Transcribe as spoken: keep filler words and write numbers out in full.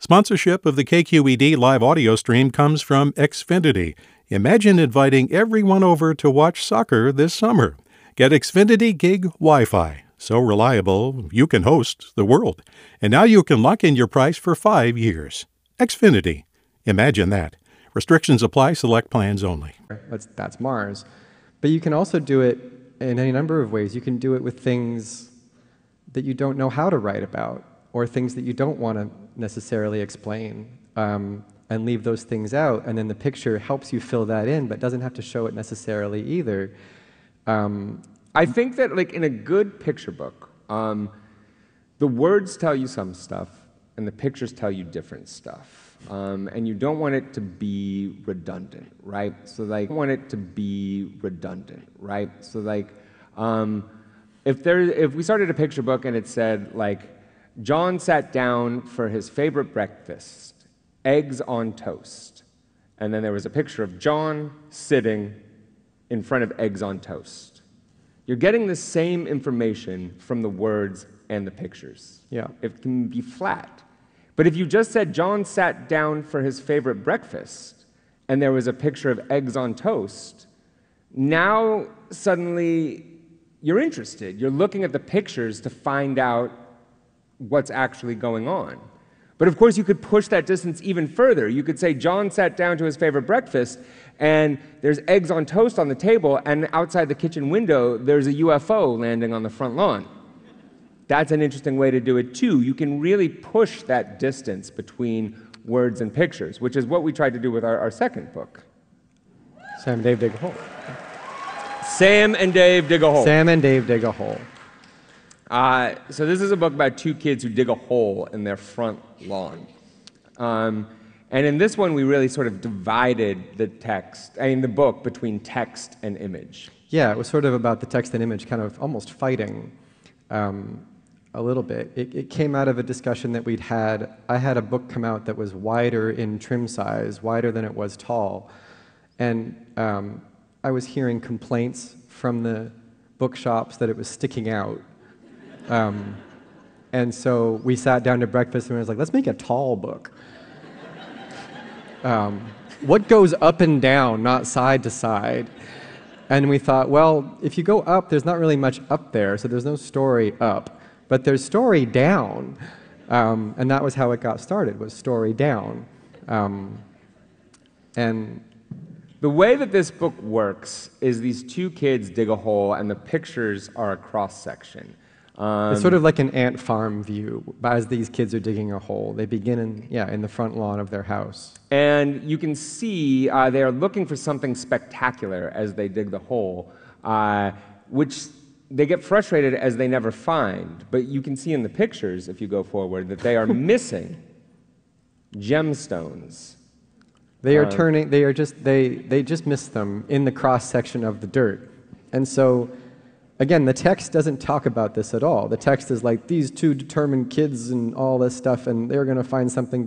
Sponsorship of the K Q E D live audio stream comes from Xfinity. Imagine inviting everyone over to watch soccer this summer. Get Xfinity Gig Wi-Fi. So reliable, you can host the world. And now you can lock in your price for five years. Xfinity. Imagine that. Restrictions apply. Select plans only. That's, that's Mars. But you can also do it in any number of ways. You can do it with things that you don't know how to write about, or things that you don't want to necessarily explain, um, and leave those things out, and then the picture helps you fill that in, but doesn't have to show it necessarily either. Um, I think that, like, in a good picture book, um, the words tell you some stuff, and the pictures tell you different stuff. Um, and you don't want it to be redundant, right? So, like, you want it to be redundant, right? So, like, um, if there, if we started a picture book and it said, like, John sat down for his favorite breakfast, eggs on toast. And then there was a picture of John sitting in front of eggs on toast. You're getting the same information from the words and the pictures. Yeah. It can be flat. But if you just said John sat down for his favorite breakfast, and there was a picture of eggs on toast, now suddenly you're interested. You're looking at the pictures to find out what's actually going on. But of course, you could push that distance even further. You could say John sat down to his favorite breakfast, and there's eggs on toast on the table, and outside the kitchen window, there's a U F O landing on the front lawn. That's an interesting way to do it, too. You can really push that distance between words and pictures, which is what we tried to do with our, our second book. Sam and Dave dig a hole. Sam and Dave dig a hole. Sam and Dave dig a hole. Uh, so this is a book about two kids who dig a hole in their front lawn. Um, and in this one, we really sort of divided the text, I mean the book, between text and image. Yeah, it was sort of about the text and image kind of almost fighting um, a little bit. It, it came out of a discussion that we'd had. I had a book come out that was wider in trim size, wider than it was tall. And um, I was hearing complaints from the bookshops that it was sticking out. Um, and so we sat down to breakfast and we was like, let's make a tall book. Um, what goes up and down, not side to side? And we thought, well, if you go up, there's not really much up there, so there's no story up. But there's story down. Um, and that was how it got started, was story down. Um, and the way that this book works is these two kids dig a hole, and the pictures are a cross-section. Um, it's sort of like an ant farm view, as these kids are digging a hole. They begin in, yeah, in the front lawn of their house. And you can see uh, they are looking for something spectacular as they dig the hole, uh, which they get frustrated as they never find. But you can see in the pictures, if you go forward, that they are missing gemstones. They are um, turning, they are just, they, they just miss them in the cross-section of the dirt. And so, again, the text doesn't talk about this at all. The text is like, these two determined kids and all this stuff, and they're going to find something